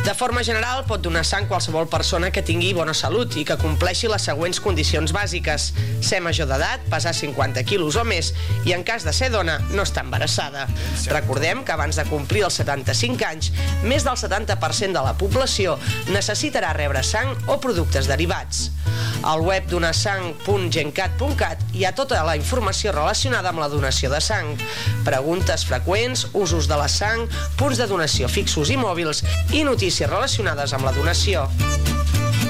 De forma general, pot donar sang qualsevol persona que tingui bona salut i que compleixi les següents condicions bàsiques: ser major d'edat, pesar 50 quilos o més i, en cas de ser dona, no estar embarassada. Recordem que abans de complir els 75 anys, més del 70% de la població necessitarà rebre sang o productes derivats. Al web donasang.gencat.cat hi ha tota la informació relacionada amb la donació de sang, preguntes freqüents, usos de la sang, punts de donació fixos i mòbils i notícies relacionades amb la donació.